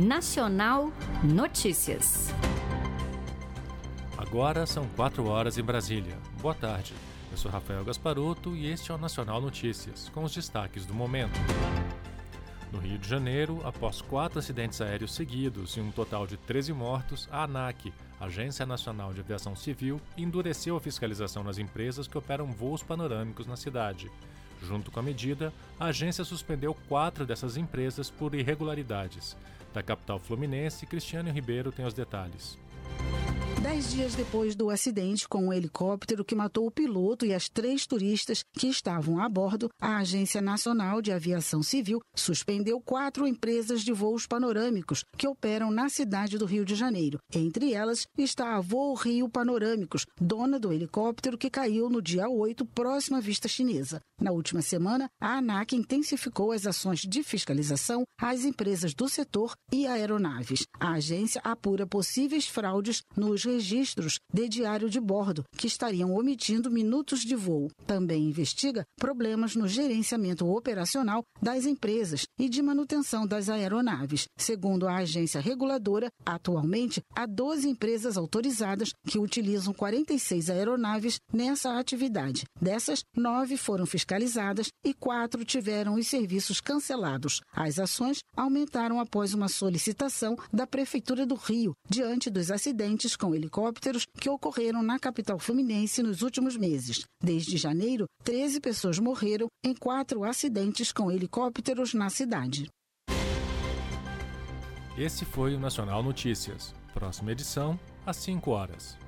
Nacional Notícias. Agora são 4 horas em Brasília. Boa tarde. Eu sou Rafael Gasparotto e este é o Nacional Notícias, com os destaques do momento. No Rio de Janeiro, após 4 acidentes aéreos seguidos e um total de 13 mortos, a ANAC, Agência Nacional de Aviação Civil, endureceu a fiscalização nas empresas que operam voos panorâmicos na cidade. Junto com a medida, a agência suspendeu 4 dessas empresas por irregularidades. Da capital fluminense, Cristiane Ribeiro tem os detalhes. 10 dias depois do acidente com um helicóptero que matou o piloto e as 3 turistas que estavam a bordo, a Agência Nacional de Aviação Civil suspendeu 4 empresas de voos panorâmicos que operam na cidade do Rio de Janeiro. Entre elas está a Voo Rio Panorâmicos, dona do helicóptero que caiu no dia 8, próximo à Vista Chinesa. Na última semana, a ANAC intensificou as ações de fiscalização às empresas do setor e aeronaves. A agência apura possíveis fraudes nos registros de diário de bordo, que estariam omitindo minutos de voo. Também investiga problemas no gerenciamento operacional das empresas e de manutenção das aeronaves. Segundo a agência reguladora, atualmente há 12 empresas autorizadas que utilizam 46 aeronaves nessa atividade. Dessas, 9 foram fiscalizadas e 4 tiveram os serviços cancelados. As ações aumentaram após uma solicitação da Prefeitura do Rio, diante dos acidentes com helicópteros que ocorreram na capital fluminense nos últimos meses. Desde janeiro, 13 pessoas morreram em 4 acidentes com helicópteros na cidade. Esse foi o Nacional Notícias. Próxima edição, às 5 horas.